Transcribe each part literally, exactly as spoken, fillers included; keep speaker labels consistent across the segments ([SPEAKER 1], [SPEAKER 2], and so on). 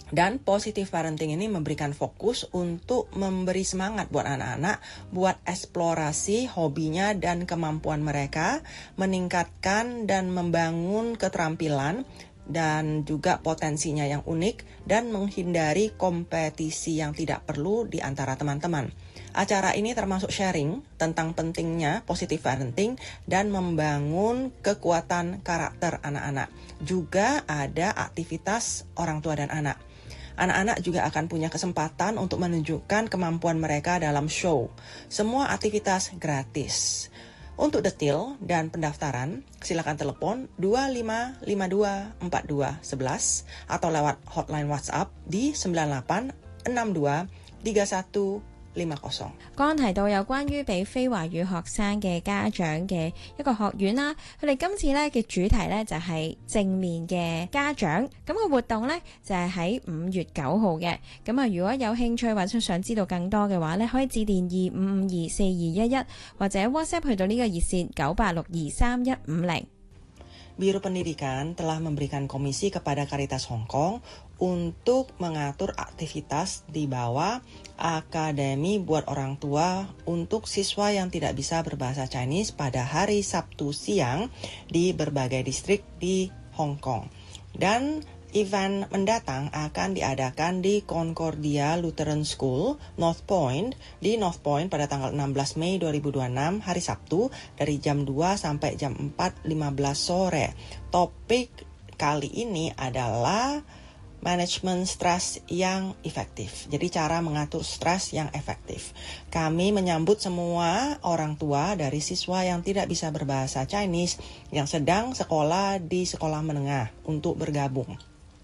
[SPEAKER 1] Dan positive parenting ini memberikan fokus untuk memberi semangat buat anak-anak, buat eksplorasi hobinya dan kemampuan mereka, meningkatkan dan membangun keterampilan dan juga potensinya yang unik, dan menghindari kompetisi yang tidak perlu di antara teman-teman. Acara ini termasuk sharing tentang pentingnya positive parenting dan membangun kekuatan karakter anak-anak. Juga ada aktivitas orang tua dan anak. Anak-anak juga akan punya kesempatan untuk menunjukkan kemampuan mereka dalam show. Semua aktivitas gratis. Untuk detail dan pendaftaran, silakan telepon dua lima lima dua empat dua satu satu atau lewat hotline WhatsApp di sembilan delapan enam dua tiga satu lima nol。
[SPEAKER 2] 剛剛提到有關於俾非華語學生嘅家長嘅一個學院啦，佢哋今次咧嘅主題咧就係正面嘅家長，咁個活動咧就係喺五月九號嘅。咁啊，如果有興趣或者想知道更多嘅話咧，可以致電二五五二四二一一或者 WhatsApp 去到呢個熱線九八六二三一五零。
[SPEAKER 1] Biro Pendidikan telah memberikan komisi kepada Caritas Hong Kong untuk mengatur aktivitas di bawah Akademi buat orang tua untuk siswa yang tidak bisa berbahasa Chinese pada hari Sabtu siang di berbagai distrik di Hong Kong. Dan event mendatang akan diadakan di Concordia Lutheran School, North Point, di North Point pada tanggal enam belas Mei dua ribu dua puluh enam, hari Sabtu, dari jam dua sampai jam empat lima belas sore. Topik kali ini adalah manajemen stres yang efektif. Jadi cara mengatur stres yang efektif. Kami menyambut semua orang tua dari siswa yang tidak bisa berbahasa Chinese yang sedang sekolah di sekolah menengah untuk bergabung.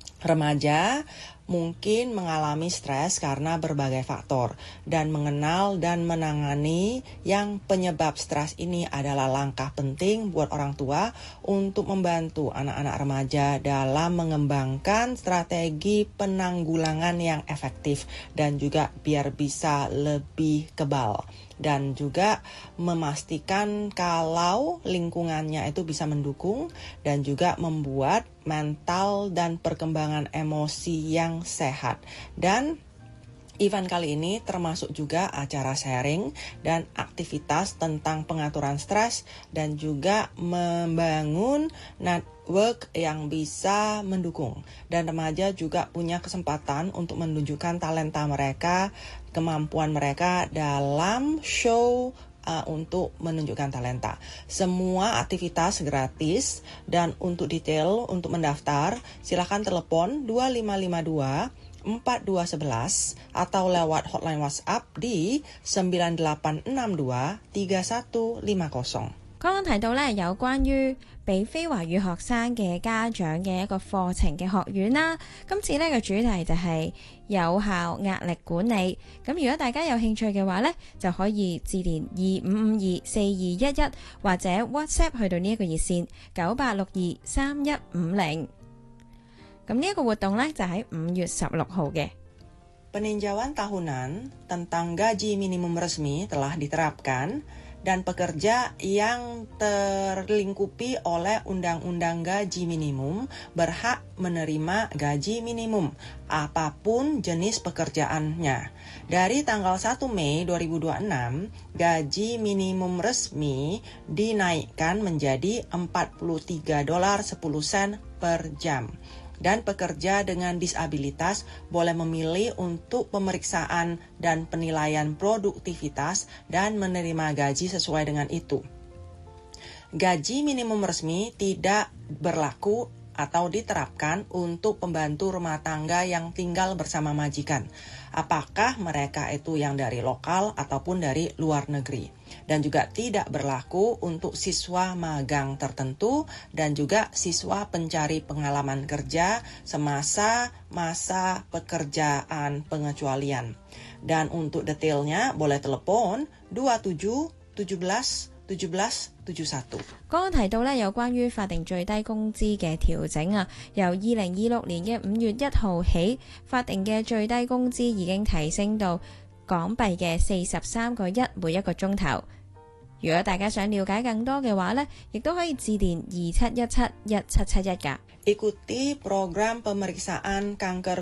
[SPEAKER 1] Remaja mungkin mengalami stres karena berbagai faktor, dan mengenal dan menangani yang penyebab stres ini adalah langkah penting buat orang tua untuk membantu anak-anak remaja dalam mengembangkan strategi penanggulangan yang efektif dan juga biar bisa lebih kebal. Dan juga memastikan kalau lingkungannya itu bisa mendukung dan juga membuat mental dan perkembangan emosi yang sehat. Dan event kali ini termasuk juga acara sharing dan aktivitas tentang pengaturan stres dan juga membangun network yang bisa mendukung. Dan remaja juga punya kesempatan untuk menunjukkan talenta mereka, kemampuan mereka dalam show uh, untuk menunjukkan talenta. Semua aktivitas gratis, dan untuk detail untuk mendaftar silakan telepon dua lima lima dua empat dua satu satu atau lewat hotline WhatsApp di sembilan delapan enam dua tiga satu lima nol。
[SPEAKER 2] 剛剛提到咧有關於俾非華語學生嘅家長嘅一個課程嘅學院啦，今次呢個主題就係有效壓力管理。咁如果大家有興趣嘅話呢，就可以致電二五五二四二一一或者 WhatsApp 去到呢一個熱線九八六二三一五零。咁呢一個活動呢，就喺五月十六號嘅。
[SPEAKER 1] Peninjauan tahunan tentang gaji minimum resmi telah diterapkan, dan pekerja yang terlingkupi oleh Undang-Undang Gaji Minimum berhak menerima gaji minimum apapun jenis pekerjaannya. Dari tanggal satu Mei dua ribu dua puluh enam, gaji minimum resmi dinaikkan menjadi empat puluh tiga dolar sepuluh sen per jam. Dan pekerja dengan disabilitas boleh memilih untuk pemeriksaan dan penilaian produktivitas dan menerima gaji sesuai dengan itu. Gaji minimum resmi tidak berlaku atau diterapkan untuk pembantu rumah tangga yang tinggal bersama majikan, apakah mereka itu yang dari lokal ataupun dari luar negeri. Dan juga tidak berlaku untuk siswa magang tertentu dan juga siswa pencari pengalaman kerja semasa masa pekerjaan pengecualian. Dan untuk detailnya boleh telepon dua tujuh tujuh belas tujuh belas tujuh satu。
[SPEAKER 2] 剛剛提到咧有關於法定最低工資嘅調整啊，由二零二六年嘅五月一號起，法定嘅最低工資已經提升到港幣嘅四十三個一每一個鐘頭。如果大家想了解更多嘅話呢，亦都可以致電二七一七一七七一㗎。
[SPEAKER 1] Ikuti program pemeriksaan kanker